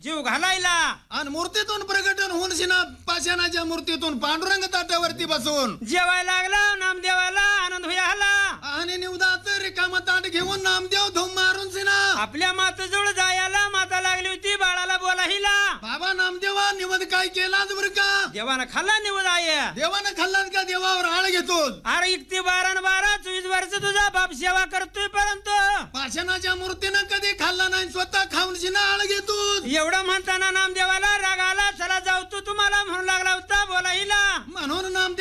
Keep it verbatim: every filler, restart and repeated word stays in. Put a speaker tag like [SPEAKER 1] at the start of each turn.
[SPEAKER 1] जीव घालायला
[SPEAKER 2] आणि मूर्तीतून प्रकटन होऊन शिना पाषाणाच्या मूर्तीतून पांडुरंग ताटावरती बसून
[SPEAKER 1] जेवायला लागला नामदेवाला आनंद होयाला
[SPEAKER 2] आणि निवदाच रिकामा ताट घेऊन नामदेव धूम मारून शिना
[SPEAKER 1] आपल्या मातेजवळ जायला माता लागली होती बाळाला बोलाहिला
[SPEAKER 2] बाबा नामदेवा निवद काय केलाच बर का
[SPEAKER 1] देवानं खाल्ला निवद आहे
[SPEAKER 2] देवानं खाल्लाच का देवावर आळ घेतो
[SPEAKER 1] अरे इकती बारा न बारा चोवीस वर्ष तुझा बाप सेवा करतोय परंतु
[SPEAKER 2] पाषाणाच्या मूर्तीनं कधी खाल्ला नाही स्वतः खाऊन शिना आळ घेतो
[SPEAKER 1] एवढं म्हणताना नामदेवाला राग आला चला जाऊ तू तुम्हाला म्हणू लागला होता बोलाहिला
[SPEAKER 2] म्हणून नामदेव